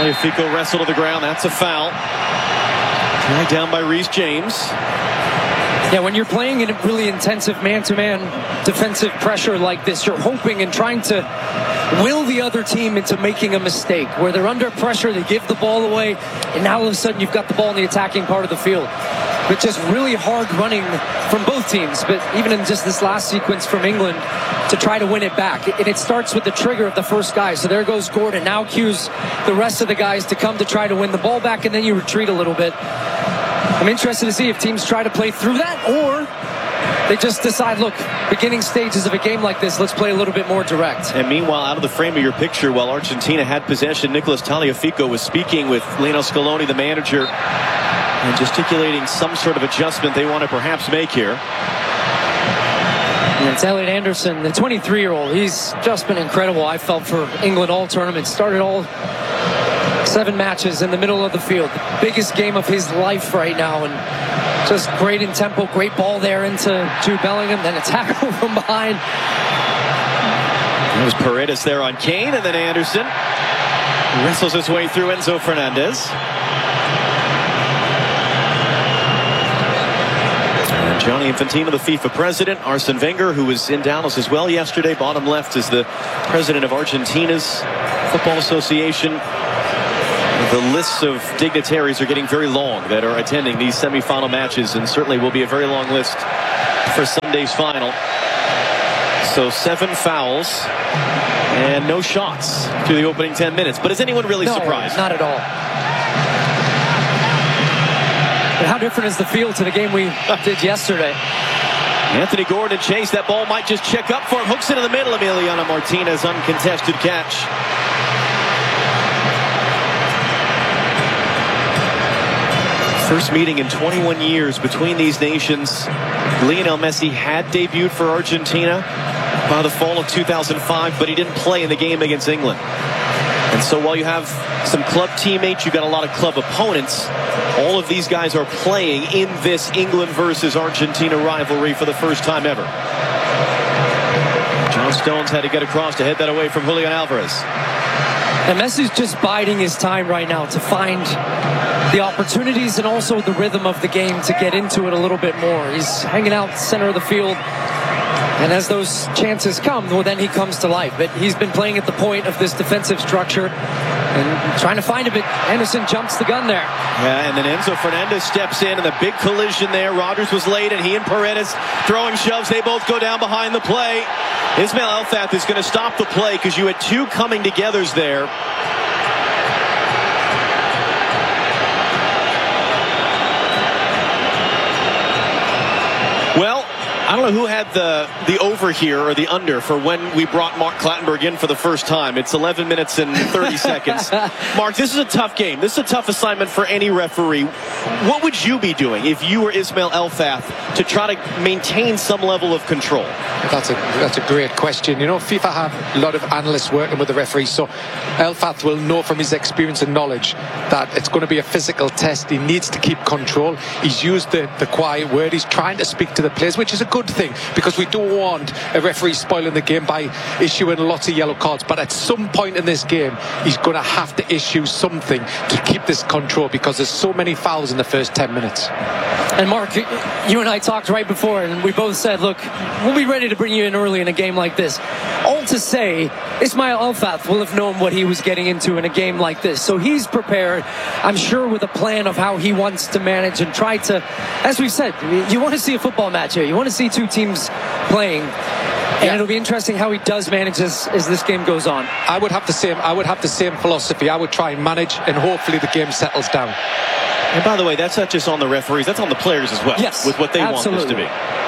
Tagliafico wrestled to the ground. That's a foul. Dragged down by Reece James. Yeah, when you're playing in a really intensive man-to-man defensive pressure like this, you're hoping and trying to will the other team into making a mistake. Where they're under pressure, they give the ball away, and now all of a sudden you've got the ball in the attacking part of the field. But just really hard running from both teams, but even in just this last sequence from England to try to win it back. And it starts with the trigger of the first guy. So there goes Gordon, now cues the rest of the guys to come to try to win the ball back, and then you retreat a little bit. I'm interested to see if teams try to play through that, or they just decide, look, beginning stages of a game like this, let's play a little bit more direct. And meanwhile, out of the frame of your picture, while Argentina had possession, Nicolas Tagliafico was speaking with Lionel Scaloni, the manager, and gesticulating some sort of adjustment they want to perhaps make here. And it's Elliot Anderson, the 23-year-old. He's just been incredible, I felt, for England all tournament. Started all 7 matches in the middle of the field. The biggest game of his life right now. And just great in tempo, great ball there into Jude Bellingham. Then a tackle from behind. It was Paredes there on Kane, and then Anderson wrestles his way through Enzo Fernandez. And Gianni Infantino, the FIFA president. Arsene Wenger, who was in Dallas as well yesterday. Bottom left is the president of Argentina's Football Association. The lists of dignitaries are getting very long that are attending these semifinal matches, and certainly will be a very long list for Sunday's final. So 7 fouls and no shots through the opening 10 minutes. But is anyone really surprised? Not at all. But how different is the field to the game we did yesterday? Anthony Gordon chased that ball, might just check up for him, hooks it in the middle. Emiliano Martinez, uncontested catch. First meeting in 21 years between these nations. Lionel Messi had debuted for Argentina by the fall of 2005, but he didn't play in the game against England. And so while you have some club teammates, you've got a lot of club opponents. All of these guys are playing in this England versus Argentina rivalry for the first time ever. John Stones had to get across to head that away from Julian Alvarez. And Messi's just biding his time right now to find the opportunities and also the rhythm of the game to get into it a little bit more. He's hanging out center of the field, and as those chances come, well, then he comes to life. But he's been playing at the point of this defensive structure and trying to find it, but Anderson jumps the gun there. Yeah, and then Enzo Fernandez steps in, and the big collision there. Rodgers was late, and he and Paredes throwing shoves. They both go down behind the play. Ismail Elfath is going to stop the play because you had 2 coming togethers there. Well, I don't know who had the over here or the under for when we brought Mark Clattenburg in for the first time. It's 11 minutes and 30 seconds. Mark, this is a tough game. This is a tough assignment for any referee. What would you be doing if you were Ismail Elfath to try to maintain some level of control? That's a great question. You know, FIFA have a lot of analysts working with the referees, so Elfath will know from his experience and knowledge that it's going to be a physical test. He needs to keep control. He's used the quiet word. He's trying to speak to the players, which is a good thing, because we don't want a referee spoiling the game by issuing lots of yellow cards. But at some point in this game, he's going to have to issue something to keep this control, because there's so many fouls in the first 10 minutes. And Mark, you and I talked right before, and we both said, look, we'll be ready to bring you in early in a game like this. All to say, Ismail Elfath will have known what he was getting into in a game like this. So he's prepared, I'm sure, with a plan of how he wants to manage and try to, as we've said, you want to see a football match here. You want to see 2 teams playing. And it'll be interesting how he does manage as this game goes on. I would have the same philosophy. I would try and manage, and hopefully the game settles down. And by the way, that's not just on the referees, that's on the players as well. Yes, with what they absolutely want this to be.